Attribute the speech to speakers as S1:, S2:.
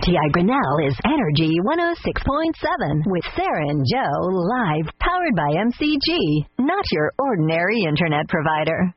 S1: RTI Grinnell is Energy 106.7 with Sarah and Joe live, powered by MCG, not your ordinary internet provider.